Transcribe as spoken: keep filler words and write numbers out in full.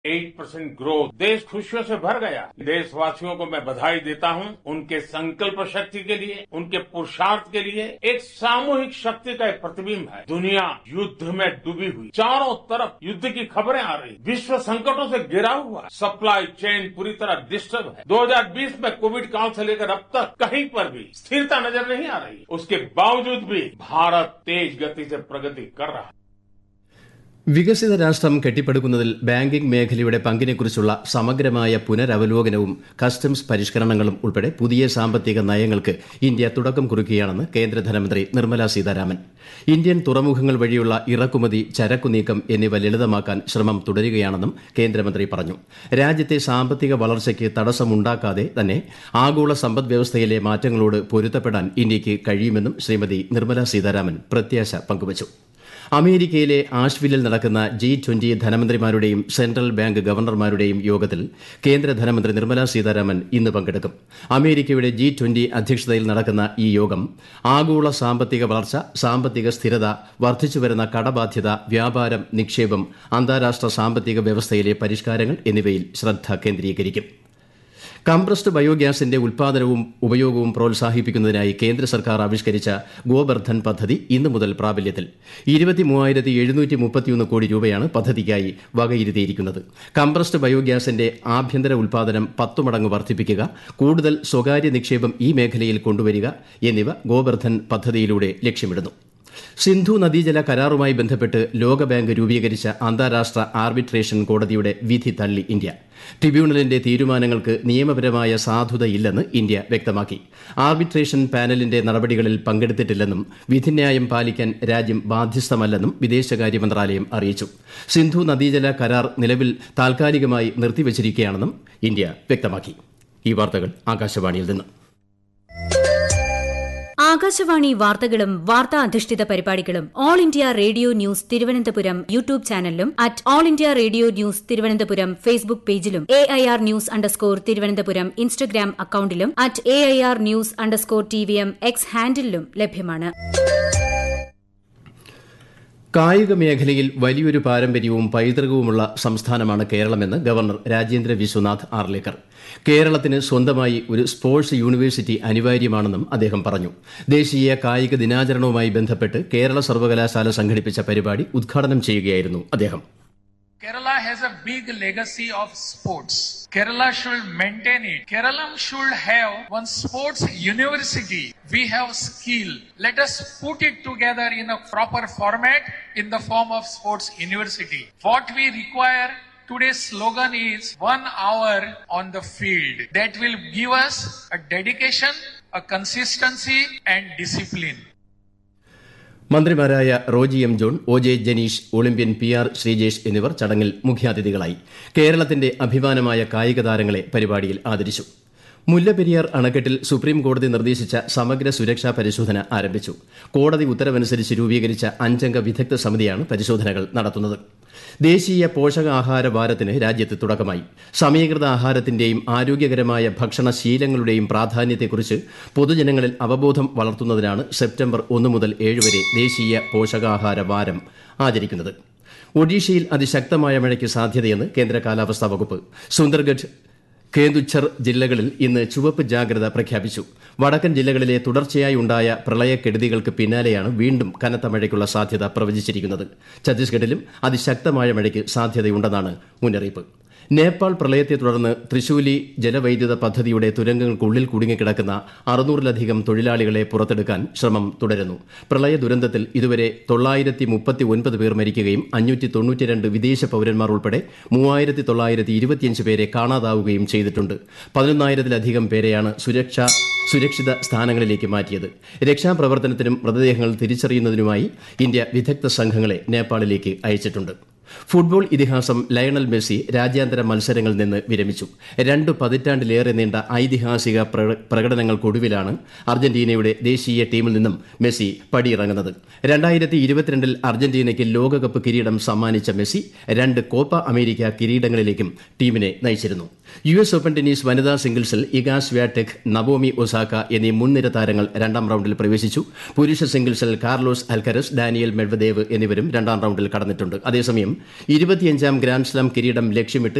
Eight percent growth, देश खुशियों से भर गया। देशवासियों को मैं बधाई देता हूं उनके संकल्प शक्ति के लिए, उनके पुरुषार्थ के लिए। एक सामूहिक शक्ति का एक प्रतिबिंब है। दुनिया युद्ध में डूबी हुई, चारों तरफ युद्ध की खबरें आ रही, विश्व संकटों से घिरा हुआ, सप्लाई चेन पूरी तरह डिस्टर्ब है। दो हज़ार बीस में कोविड काल से लेकर अब तक कहीं पर भी स्थिरता नजर नहीं आ रही। उसके बावजूद भी भारत तेज गति से प्रगति कर रहा है। വികസിത രാഷ്ട്രം കെട്ടിപ്പടുക്കുന്നതിൽ ബാങ്കിംഗ് മേഖലയുടെ പങ്കിനെക്കുറിച്ചുള്ള സമഗ്രമായ പുനരവലോകനവും കസ്റ്റംസ് പരിഷ്കരണങ്ങളും ഉൾപ്പെടെ പുതിയ സാമ്പത്തിക നയങ്ങൾക്ക് ഇന്ത്യ തുടക്കം കുറിക്കുകയാണെന്ന് കേന്ദ്ര ധനമന്ത്രി നിർമ്മല സീതാരാമൻ. ഇന്ത്യൻ തുറമുഖങ്ങൾ വഴിയുള്ള ഇറക്കുമതി, ചരക്കുനീക്കം എന്നിവ ലളിതമാക്കാൻ ശ്രമം തുടരുകയാണെന്നും കേന്ദ്രമന്ത്രി പറഞ്ഞു. രാജ്യത്തെ സാമ്പത്തിക വളർച്ചയ്ക്ക് തടസ്സമുണ്ടാക്കാതെ തന്നെ ആഗോള സമ്പദ്വ്യവസ്ഥയിലെ മാറ്റങ്ങളോട് പൊരുത്തപ്പെടാൻ ഇന്ത്യയ്ക്ക് കഴിയുമെന്നും ശ്രീമതി നിർമ്മല സീതാരാമൻ പ്രത്യാശ പങ്കുവച്ചു. അമേരിക്കയിലെ ആഷ്വില്ലിൽ നടക്കുന്ന ജി ട്വന്റി ധനമന്ത്രിമാരുടെയും സെൻട്രൽ ബാങ്ക് ഗവർണർമാരുടെയും യോഗത്തിൽ കേന്ദ്ര ധനമന്ത്രി നിർമ്മല സീതാരാമൻ ഇന്ന് പങ്കെടുക്കും. അമേരിക്കയുടെ ജി ട്വന്റി അധ്യക്ഷതയിൽ നടക്കുന്ന ഈ യോഗം ആഗോള സാമ്പത്തിക വളർച്ച, സാമ്പത്തിക സ്ഥിരത, വർദ്ധിച്ചുവരുന്ന കടബാധ്യത, വ്യാപാരം, നിക്ഷേപം, അന്താരാഷ്ട്ര സാമ്പത്തിക വ്യവസ്ഥയിലെ പരിഷ്കാരങ്ങൾ എന്നിവയിൽ ശ്രദ്ധ കേന്ദ്രീകരിക്കും. കംപ്രസ്ഡ് ബയോഗ്യാസിന്റെ ഉൽപാദനവും ഉപയോഗവും പ്രോത്സാഹിപ്പിക്കുന്നതിനായി കേന്ദ്ര സർക്കാർ ആവിഷ്കരിച്ച ഗോബർധൻ പദ്ധതി ഇന്നു മുതൽ പ്രാബല്യത്തിൽ. ഇരുപത്തിമൂവായിരത്തി എഴുന്നൂറ്റി മുപ്പത്തിയൊന്ന് കോടി രൂപയാണ് പദ്ധതിക്കായി വകയിരുത്തിയിരിക്കുന്നത്. കംപ്രസ്ഡ് ബയോഗ്യാസിന്റെ ആഭ്യന്തര ഉൽപാദനം പത്തു മടങ്ങ് വർദ്ധിപ്പിക്കുക, കൂടുതൽ സ്വകാര്യ നിക്ഷേപം ഈ മേഖലയിൽ കൊണ്ടുവരിക എന്നിവ ഗോബർധൻ പദ്ധതിയിലൂടെ ലക്ഷ്യമിടുന്നു. സിന്ധു നദീജല കരാറുമായി ബന്ധപ്പെട്ട് ലോകബാങ്ക് രൂപീകരിച്ച അന്താരാഷ്ട്ര ആർബിട്രേഷൻ കോടതിയുടെ വിധി തള്ളി ഇന്ത്യ. ട്രിബ്യൂണലിന്റെ തീരുമാനങ്ങൾക്ക് നിയമപരമായ സാധുതയില്ലെന്ന് ഇന്ത്യ വ്യക്തമാക്കി. ആർബിട്രേഷൻ പാനലിന്റെ നടപടികളിൽ പങ്കെടുത്തിട്ടില്ലെന്നും വിധിന്യായം പാലിക്കാൻ രാജ്യം ബാധ്യസ്ഥമല്ലെന്നും വിദേശകാര്യ മന്ത്രാലയം അറിയിച്ചു. സിന്ധു നദീജല കരാർ നിലവിൽ താൽക്കാലികമായി നിർത്തിവച്ചിരിക്കുകയാണെന്നും ഇന്ത്യ വ്യക്തമാക്കി. ഈ വാർത്തകൾ ആകാശവാണിയിൽ നിന്ന്. ആകാശവാണി വാർത്തകളും വാർത്താ അധിഷ്ഠിത പരിപാടികളും all India radio news Thiruvananthapuram YouTube ചാനലിലും at all India radio news Thiruvananthapuram Facebook പേജിലും A I R news underscore Thiruvananthapuram Instagram അക്കൌണ്ടിലും at A I R news underscore T V M X ഹാൻഡിലും ലഭ്യമാണ്. കായിക മേഖലയിൽ വലിയൊരു പാരമ്പര്യവും പൈതൃകവുമുള്ള സംസ്ഥാനമാണ് കേരളമെന്ന് ഗവർണർ രാജേന്ദ്ര വിശ്വനാഥ് ആർലേക്കർ. കേരളത്തിന് സ്വന്തമായി ഒരു സ്പോർട്സ് യൂണിവേഴ്സിറ്റി അനിവാര്യമാണെന്നും അദ്ദേഹം പറഞ്ഞു. ദേശീയ കായിക ദിനാചരണവുമായി ബന്ധപ്പെട്ട് കേരള സർവകലാശാല സംഘടിപ്പിച്ച പരിപാടി ഉദ്ഘാടനം ചെയ്യുകയായിരുന്നു അദ്ദേഹം. Kerala has a big legacy of sports. Kerala should maintain it. Kerala should have one sports university. We have skill. Let us put it together in a proper format in the form of sports university. What we require, today's slogan is one hour on the field. That will give us a dedication, a consistency and discipline. മന്ത്രിമാരായ Roji M John, O J Janeesh, Olympian P R Sreejesh എന്നിവർ ചടങ്ങിൽ മുഖ്യാതിഥികളായി. കേരളത്തിന്റെ അഭിമാനമായ കായിക താരങ്ങളെ പരിപാടിയിൽ ആദരിച്ചു. മുല്ലപ്പെരിയാർ അണക്കെട്ടിൽ സുപ്രീം കോടതി നിർദ്ദേശിച്ച സമഗ്ര സുരക്ഷാ പരിശോധന ആരംഭിച്ചു. കോടതി ഉത്തരവനുസരിച്ച് രൂപീകരിച്ച അഞ്ചംഗ വിദഗ്ധ സമിതിയാണ് പരിശോധനകൾ നടത്തുന്നത്. ദേശീയ പോഷകാഹാര വാരത്തിന് രാജ്യത്ത് തുടക്കമായി. സമീകൃത ആഹാരത്തിന്റെയും ആരോഗ്യകരമായ ഭക്ഷണശീലങ്ങളുടെയും പ്രാധാന്യത്തെക്കുറിച്ച് പൊതുജനങ്ങളിൽ അവബോധം വളർത്തുന്നതിനാണ് സെപ്റ്റംബർ ഒന്ന് മുതൽ ഏഴ് വരെ ദേശീയ പോഷകാഹാര വാരം ആചരിക്കുന്നത്. ഒഡീഷയിൽ അതിശക്തമായ മഴയ്ക്ക് സാധ്യതയെന്ന് കേന്ദ്ര കാലാവസ്ഥാ വകുപ്പ്. സുന്ദർഗഡ്, കേന്ദുഛർ ജില്ലകളിൽ ഇന്ന് ചുവപ്പ് ജാഗ്രത പ്രഖ്യാപിച്ചു. വടക്കൻ ജില്ലകളിലെ തുടർച്ചയായി ഉണ്ടായ പ്രളയക്കെടുതികൾക്ക് പിന്നാലെയാണ് വീണ്ടും കനത്ത മഴയ്ക്കുള്ള സാധ്യത പ്രവചിച്ചിരിക്കുന്നത്. ഛത്തീസ്ഗഡിലും അതിശക്തമായ മഴയ്ക്ക് സാധ്യതയുണ്ടെന്നാണ് മുന്നറിയിപ്പ്. നേപ്പാൾ പ്രളയത്തെ തുടർന്ന് തൃശൂലി ജലവൈദ്യുത പദ്ധതിയുടെ തുരങ്കങ്ങൾക്കുള്ളിൽ കുടുങ്ങിക്കിടക്കുന്ന അറുന്നൂറിലധികം തൊഴിലാളികളെ പുറത്തെടുക്കാൻ ശ്രമം തുടരുന്നു. പ്രളയ ദുരന്തത്തിൽ ഇതുവരെ തൊള്ളായിരത്തി മുപ്പത്തി ഒൻപത് പേർ മരിക്കുകയും അഞ്ഞൂറ്റി തൊണ്ണൂറ്റിരണ്ട് വിദേശ പൌരന്മാർ ഉൾപ്പെടെ മൂവായിരത്തി തൊള്ളായിരത്തി ഇരുപത്തിയഞ്ച് പേരെ കാണാതാവുകയും ചെയ്തിട്ടുണ്ട്. പതിനൊന്നായിരത്തിലധികം പേരെയാണ് സുരക്ഷാ സുരക്ഷിത സ്ഥാനങ്ങളിലേക്ക് മാറ്റിയത്. രക്ഷാപ്രവർത്തനത്തിനും മൃതദേഹങ്ങൾ തിരിച്ചറിയുന്നതിനുമായി ഇന്ത്യ വിദഗ്ധ സംഘങ്ങളെ നേപ്പാളിലേക്ക് അയച്ചിട്ടുണ്ട്. ഫുട്ബോൾ ഇതിഹാസം ലയണൽ മെസ്സി രാജ്യാന്തര മത്സരങ്ങളിൽ നിന്ന് വിരമിച്ചു. രണ്ട് പതിറ്റാണ്ടിലേറെ നീണ്ട ഐതിഹാസിക പ്രകടനങ്ങൾക്കൊടുവിലാണ് അർജന്റീനയുടെ ദേശീയ ടീമിൽ നിന്നും മെസ്സി പടിയിറങ്ങുന്നത്. രണ്ടായിരത്തി ഇരുപത്തിരണ്ടിൽ അർജന്റീനയ്ക്ക് ലോകകപ്പ് കിരീടം സമ്മാനിച്ച മെസ്സി രണ്ട് കോപ്പ അമേരിക്ക കിരീടങ്ങളിലേക്കും ടീമിനെ നയിച്ചിരുന്നു. യു എസ് ഓപ്പൺ ടെന്നീസ് വനിതാ സിംഗിൾസിൽ ഇഗാ സ്വിയാടെക്, നവോമി ഒസാക്ക എന്നീ മുൻനിര താരങ്ങൾ രണ്ടാം റൌണ്ടിൽ പ്രവേശിച്ചു. പുരുഷ സിംഗിൾസിൽ കാർലോസ് അൽക്കരസ്, ഡാനിയൽ മെഡ്വദേവ് എന്നിവരും രണ്ടാം റൌണ്ടിൽ കടന്നിട്ടുണ്ട്. അതേസമയം ഇരുപത്തിയഞ്ചാം ഗ്രാൻഡ്സ്ലാം കിരീടം ലക്ഷ്യമിട്ട്